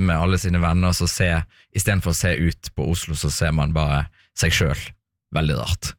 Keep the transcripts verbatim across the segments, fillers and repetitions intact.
med alle sine venner, så se, i stedet for å se ut på Oslo, så ser man bare seg selv. Veldig rart.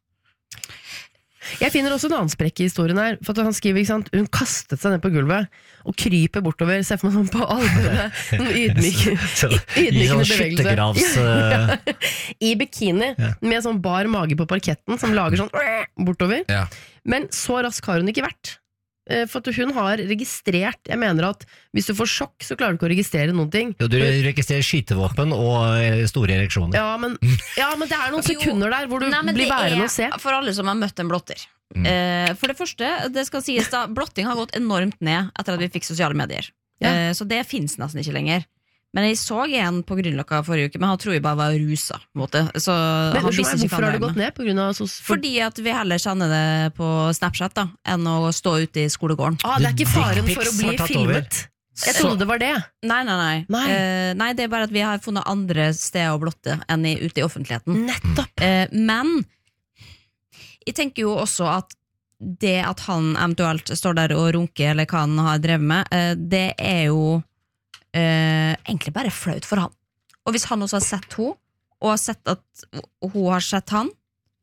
Jeg finner også en annen sprekk i historien her, for at han skriver, ikke sant, hun kastet seg ned på gulvet og kryper bortover, ser for meg sånn på albuene, noen ydmyke, ydmykende bevegelse. Ja. I bikini, ja. Med sånn bar mage på parketten, som lager sånn bortover. Ja. Men så rask har hun ikke vært. For at hun har registrert, jeg mener at hvis du får sjokk, så klarer du ikke å registrere noen ting. Jo, du registrerer skytevåpen og store ereksjoner. Ja, men, ja, men det er noen sekunder der hvor du Nei, blir værende å se. For alle som har møtt en blotter. Mm. Eh, for det første, det skal sies da, blotting har gått enormt ned etter at vi fikk sosiale medier. Ja. Eh, så det finnes nesten ikke lenger. Men jeg så en på Grünerløkka forrige uke, men han tror jeg bare var rusa på måte. Så men han hvorfor har det gått ned? På grunn av sos- for... Fordi at vi heller kjenner det på Snapchat da, enn å stå ute i skolegården. Ah, det er ikke faren for å bli filmet. Jeg trodde det var det. Nei, nei, nei. Nei. Eh, nei, det er bare at vi har funnet andre steder å blotte enn i, ute i offentligheten. Nettopp. Eh, men jeg tenker jo også at det at han eventuelt står der og runker, eller hva han har drevet med, eh, det er jo Uh, egentlig bare flaut for han. Og hvis han også har sett henne, og har sett at hun har sett han,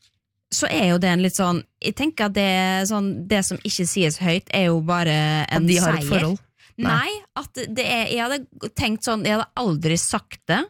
så er jo det en litt sånn, jeg tenker at det, sånn, det som ikke sies høyt er jo bare en at de har seier. Et forhold. Nei, Nei at det er, jeg hadde tenkt sånn, jeg hadde aldri sagt det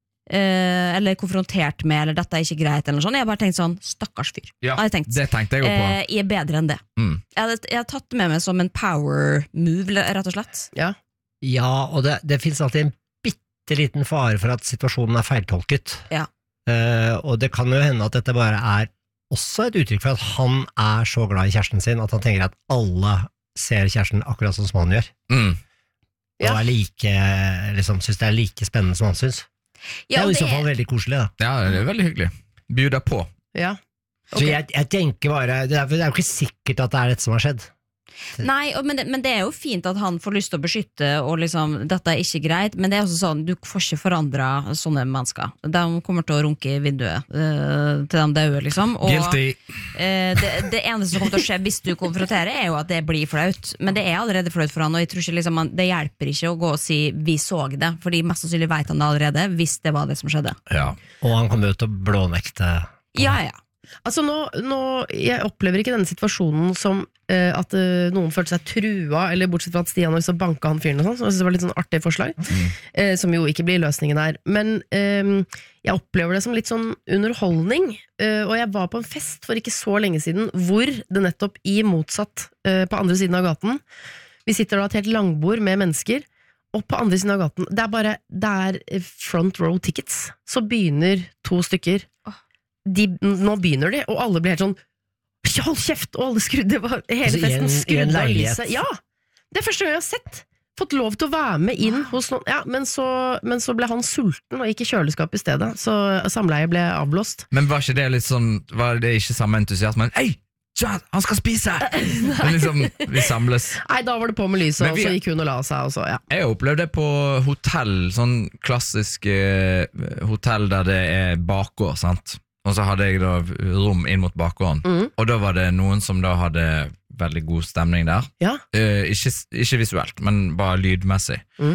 uh, eller konfrontert med, eller dette er ikke greit eller noe sånt. Jeg har bare tenkt sånn, stakkars fyr. Ja, jeg tenkt, det tenkte jeg jo på. uh, Jeg er bedre enn det. mm. jeg, hadde, jeg hadde tatt det med meg som en power move, rett og slett. Ja. Ja, og det, det finnes alltid en bitte liten fare for at situasjonen er feiltolket. Ja. Uh, og det kan jo hende at dette bare er også et uttrykk for at han er så glad i kjæresten sin, at han tenker at alle ser kjæresten akkurat sånn som han gjør. Mm. Og er like, liksom, synes det er like spennende som han synes. Ja, det er jo i så fall veldig koselig, da. Ja, det er veldig hyggelig. Bjuda på. Ja. Okay. Så jeg, jeg tenker bare, det er, det er jo ikke sikkert at det er dette som har skjedd. Nei, men det, men det er jo fint at han får lyst til å beskytte, og liksom, dette er ikke greit, men det er også sånn, du får ikke forandre sånne mennesker. De kommer til å runke i vinduet uh, til de døde, liksom. Og uh, det, det eneste som kommer til å skje hvis du konfronterer, er jo at det blir flaut. Men det er allerede flaut for han, og jeg tror ikke liksom, det hjelper ikke å gå og si vi så det, fordi mest sannsynlig vet han det allerede, hvis det var det som skjedde. Ja. Og han kommer jo til å blånekte. Ja, ja. Altså nå, nå, jeg opplever ikke denne situasjonen som uh, at uh, noen følte seg trua, eller bortsett fra at Stian også banka han fyren og sånn, så jeg synes det var litt sånn artig forslag, mm. uh, som jo ikke blir løsningen her. Men uh, jeg opplever det som litt sånn underholdning, uh, og jeg var på en fest for ikke så lenge siden, hvor det nettopp i motsatt uh, på andre siden av gaten, vi sitter da et helt langbord med mennesker, og på andre siden av gaten, det er bare, det er front row tickets, så begynner to stykker, De, nå begynner de, og alle blir helt sånn hold kjeft, og alle skrudde hele altså, festen skrudde av lyset. Ja, det er første gang jeg har sett fått lov til å være med inn hos noen, ja, men, så, men så ble han sulten og gikk i kjøleskap i stedet, så samleie ble avblåst. Men var ikke det litt sånn, var det ikke samme entusiasme? Hei, han skal spise! liksom, vi samles. Nei, da var det på med lyset, vi, og så gikk hun og la seg, og så, ja. Jeg opplevde det på hotell, sånn klassisk eh, hotell der det er bakgård, sant? Og så hadde jeg da rom inn mot bakgården, mm. og da var det noen som da hadde veldig god stemning der. Ja. Uh, ikke, ikke visuelt, men bare lydmessig. Mm.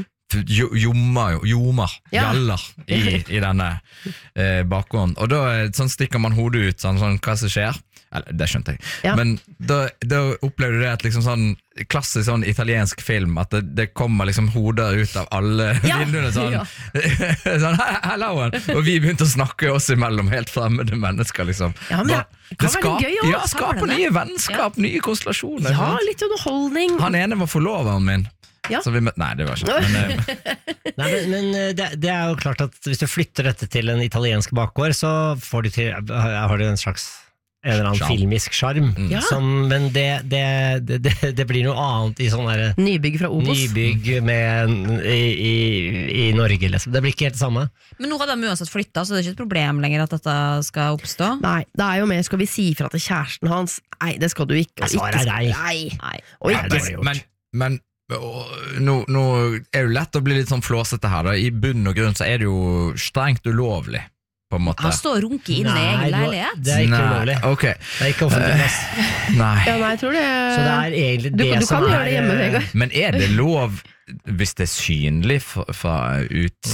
Jommer, jommer, ja. Jaller i, i denne uh, bakgården. Og da sånn stikker man hodet ut, sånn, sånn hva som skjer. Eller, det skjønte jeg. Ja. Men da, da opplevde du det at liksom sånn klassisk sånn italiensk film, at det, det kommer liksom hoder ut av alle ja. Vinduene sånn, ja. sånn hello, og vi begynte å snakke oss imellom helt fremmede mennesker liksom. Ja, men det, det kan skap, være gøy også. Ja, skaper nye vennskap, ja. Nye konstellasjoner. Ja, litt underholdning. Han ene var forloveren min. Ja. Så vi møtte, nei, det var ikke men, nei, men, men det, det er jo klart at hvis du flytter dette til en italiensk bakgård, så får du til, har du en slags en eller annen Charm. Filmisk charm, mm. ja. Som, men det, det, det, det blir noe annet i sånn der nybygg fra Obos. Nybygg med, i, i, i Norge, liksom. Det blir ikke helt det samme. Men nå har de uansett flyttet, så det er ikke et problem lenger at dette skal oppstå? Nei, det er jo mer, skal vi si fra til kjæresten hans? Nei, det skal du ikke. Jeg svarer deg. Nei. Nei. Og ja, ikke. Det men, men nå, nå er det jo lett å bli litt sånn flåsete her, da. I bunn og grunn så er det jo strengt ulovlig. På en måte. Han står og runker inn i egen leilighet. Det er ikke ulovlig. Okay. Det er ikke offentlig plass. Uh, nei. Ja, nei, jeg tror det Så det er egentlig du, det du som kan er gjøre det hjemme, Vegard. Men er det lov hvis det er synlig fra, fra ut